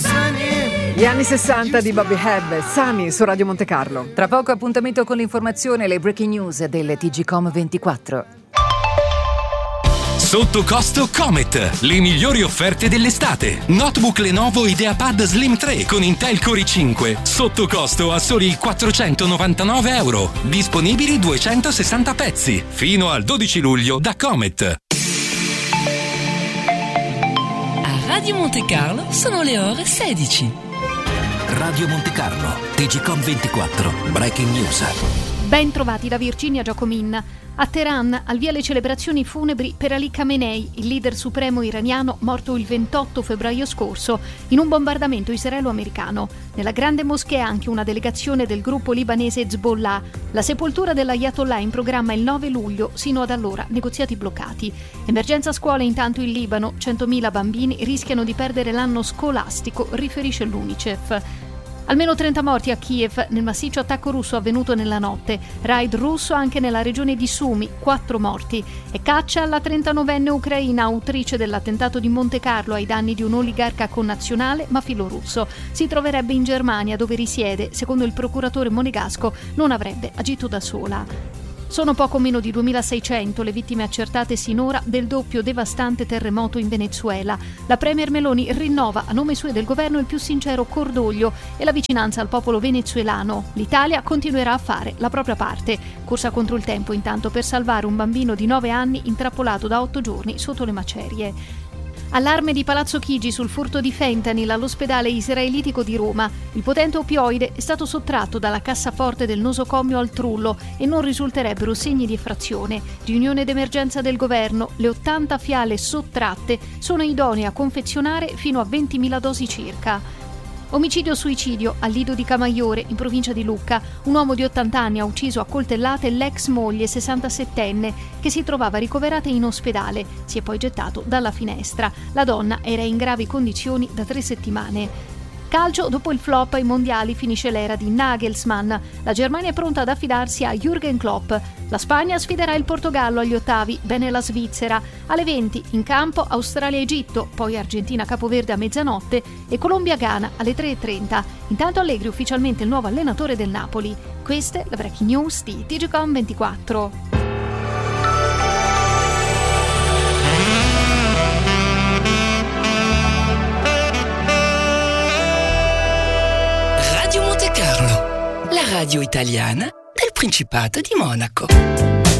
Gli anni 60 di Bobby Hebb, Sunny su Radio Monte Carlo. Tra poco appuntamento con l'informazione e le breaking news del TGcom 24. Sotto costo Comet, le migliori offerte dell'estate. Notebook Lenovo IdeaPad Slim 3 con Intel Core i5, sotto costo a soli €499. Disponibili 260 pezzi, fino al 12 luglio da Comet. A Radio Monte Carlo sono le ore 16. Radio Monte Carlo, TGcom 24, breaking news. Ben trovati da Virginia Giacomin. A Teheran, al via le celebrazioni funebri per Ali Khamenei, il leader supremo iraniano morto il 28 febbraio scorso in un bombardamento israelo-americano. Nella grande moschea anche una delegazione del gruppo libanese Hezbollah. La sepoltura dell'Ayatollah in programma il 9 luglio, sino ad allora negoziati bloccati. Emergenza scuole intanto in Libano, 100.000 bambini rischiano di perdere l'anno scolastico, riferisce l'UNICEF. Almeno 30 morti a Kiev nel massiccio attacco russo avvenuto nella notte. Raid russo anche nella regione di Sumi, 4 morti. E caccia alla 39enne ucraina, autrice dell'attentato di Monte Carlo ai danni di un oligarca connazionale ma filorusso. Si troverebbe in Germania dove risiede, secondo il procuratore monegasco non avrebbe agito da sola. Sono poco meno di 2.600 le vittime accertate sinora del doppio devastante terremoto in Venezuela. La premier Meloni rinnova a nome suo e del governo il più sincero cordoglio e la vicinanza al popolo venezuelano. L'Italia continuerà a fare la propria parte. Corsa contro il tempo intanto per salvare un bambino di 9 anni intrappolato da 8 giorni sotto le macerie. Allarme di Palazzo Chigi sul furto di fentanyl all'ospedale israelitico di Roma. Il potente opioide è stato sottratto dalla cassaforte del nosocomio al trullo e non risulterebbero segni di effrazione. Riunione d'emergenza del governo. Le 80 fiale sottratte sono idonee a confezionare fino a 20.000 dosi circa. Omicidio-suicidio al Lido di Camaiore, in provincia di Lucca. Un uomo di 80 anni ha ucciso a coltellate l'ex moglie 67enne che si trovava ricoverata in ospedale. Si è poi gettato dalla finestra. La donna era in gravi condizioni da 3 settimane. Calcio, dopo il flop ai mondiali finisce l'era di Nagelsmann. La Germania è pronta ad affidarsi a Jürgen Klopp. La Spagna sfiderà il Portogallo agli ottavi, bene la Svizzera. Alle 20 in campo Australia-Egitto, poi Argentina-Capoverde a mezzanotte e Colombia-Ghana alle 3:30. Intanto Allegri ufficialmente il nuovo allenatore del Napoli. Queste le breaking news di TGcom 24. Radio Monte Carlo, la radio italiana del Principato di Monaco.